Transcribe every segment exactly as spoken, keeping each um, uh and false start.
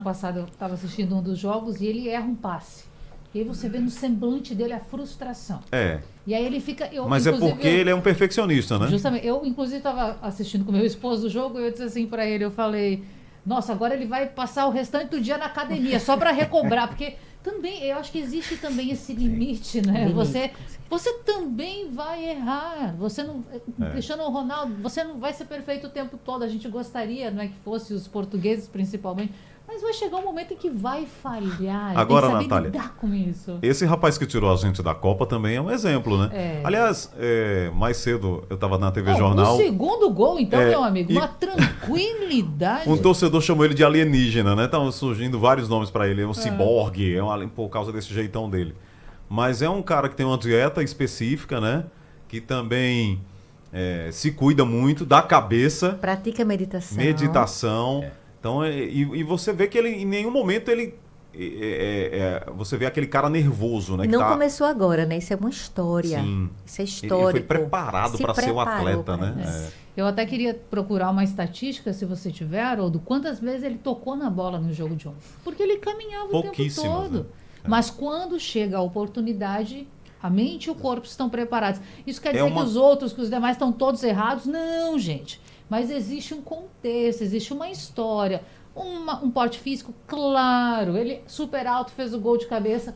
Passado eu estava assistindo um dos jogos e ele erra um passe. E aí você vê no semblante dele a frustração. É. E aí ele fica... Eu, Mas é porque eu, ele é um perfeccionista, né? Justamente. Eu, inclusive, estava assistindo com meu esposo o jogo e eu disse assim para ele, eu falei, nossa, agora ele vai passar o restante do dia na academia, só para recobrar, porque também, eu acho que existe também esse limite, né? Você, você também vai errar. Você não... É. Cristiano Ronaldo, você não vai ser perfeito o tempo todo. A gente gostaria, não é que fosse os portugueses, principalmente... Mas vai chegar um momento em que vai falhar. Agora, tem que saber Natália, lidar com isso. Esse rapaz que tirou a gente da Copa também é um exemplo, né? É. Aliás, é, mais cedo eu estava na T V Bom, Jornal. O segundo gol, então, é, meu amigo, e... uma tranquilidade. Um torcedor chamou ele de alienígena, né? Estavam surgindo vários nomes para ele. É um é. ciborgue, é um, por causa desse jeitão dele. Mas é um cara que tem uma dieta específica, né? Que também é, se cuida muito da cabeça. Pratica meditação. Meditação. É. Então, é, e, e você vê que ele, em nenhum momento, ele... É, é, é, você vê aquele cara nervoso, né? Que não tá... começou agora, né? Isso é uma história. Sim. Isso é histórico. Ele foi preparado para ser um atleta, né? É. Eu até queria procurar uma estatística, se você tiver, Haroldo, quantas vezes ele tocou na bola no jogo de ontem. Porque ele caminhava o tempo todo. Né? É. Mas quando chega a oportunidade... A mente e o corpo estão preparados. Isso quer dizer é uma... que os outros, que os demais estão todos errados? Não, gente. Mas existe um contexto, existe uma história, uma, um porte físico, claro. Ele super alto, fez o gol de cabeça.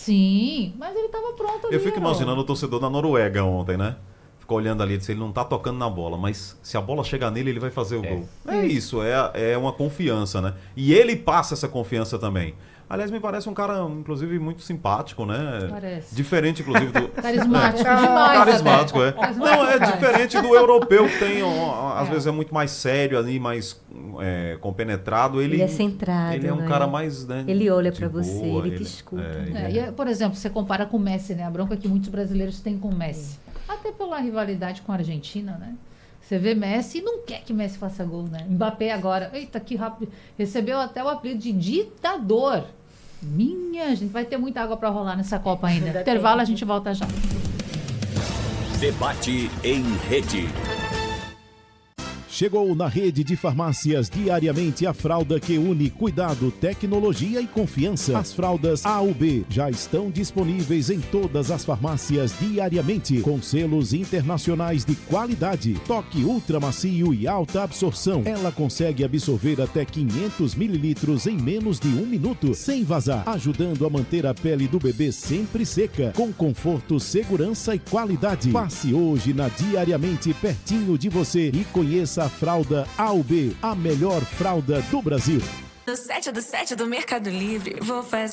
Sim, mas ele estava pronto ali. Eu fico imaginando o torcedor da Noruega ontem, né? Ficou olhando ali e disse, ele não está tocando na bola, mas se a bola chegar nele, ele vai fazer o é. gol. É isso, é, é uma confiança, né? E ele passa essa confiança também. Aliás, me parece um cara, inclusive, muito simpático, né? Parece. Diferente, inclusive, do... Carismático é. demais. Carismático, é. Não, é diferente do europeu, que tem, às é. vezes, é muito mais sério ali, mais é, compenetrado. Ele, ele é centrado, Ele é um né? cara mais... Né, ele olha para você, ele, ele te escuta. É, é. E, por exemplo, você compara com o Messi, né? A bronca que muitos brasileiros têm com o Messi. É. Até pela rivalidade com a Argentina, né? Você vê Messi e não quer que Messi faça gol, né? Mbappé agora, eita, que rápido. Recebeu até o apelido de ditador. Minha, gente, vai ter muita água para rolar nessa Copa ainda. ainda Intervalo, tem. A gente volta já. Debate em rede. Chegou na rede de farmácias diariamente a fralda que une cuidado, tecnologia e confiança. As fraldas A U B já estão disponíveis em todas as farmácias diariamente, com selos internacionais de qualidade. Toque ultra macio e alta absorção. Ela consegue absorver até quinhentos mililitros em menos de um minuto, sem vazar, ajudando a manter a pele do bebê sempre seca, com conforto, segurança e qualidade. Passe hoje na Diariamente pertinho de você e conheça a fralda A U B, a melhor fralda do Brasil. No sete do sete do Mercado Livre, vou fazer